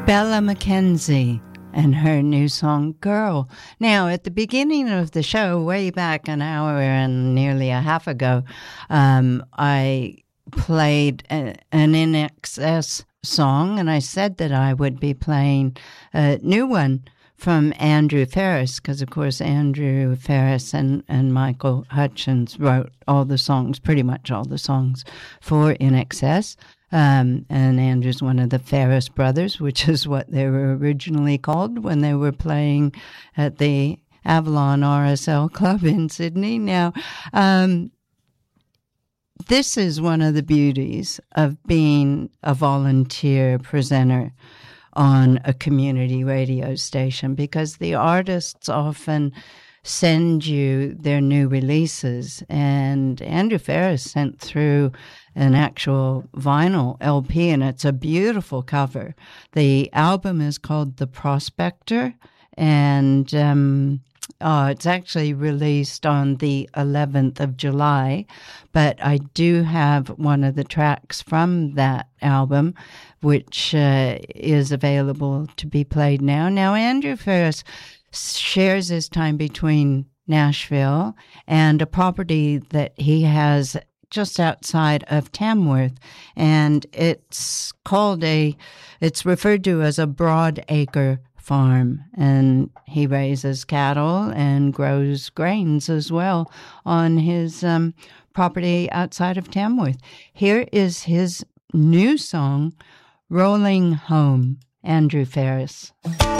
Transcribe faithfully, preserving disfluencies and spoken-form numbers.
Bella McKenzie and her new song, Girl. Now, at the beginning of the show, way back an hour and nearly a half ago, um, I played a, an I N X S song, and I said that I would be playing a new one from Andrew Ferris, because, of course, Andrew Ferris and, and Michael Hutchence wrote all the songs, pretty much all the songs for I N X S. Um, and Andrew's one of the Ferris brothers, which is what they were originally called when they were playing at the Avalon R S L Club in Sydney. Now, um, this is one of the beauties of being a volunteer presenter on a community radio station, because the artists often send you their new releases. And Andrew Ferris sent through an actual vinyl L P, and it's a beautiful cover. The album is called The Prospector, and um, oh, it's actually released on the eleventh of July, but I do have one of the tracks from that album, which uh, is available to be played now. Now, Andrew Ferris shares his time between Nashville and a property that he has just outside of Tamworth, and it's called a, it's referred to as a broadacre farm, and he raises cattle and grows grains as well on his um, property outside of Tamworth. Here is his new song, Rolling Home, Andrew Ferris.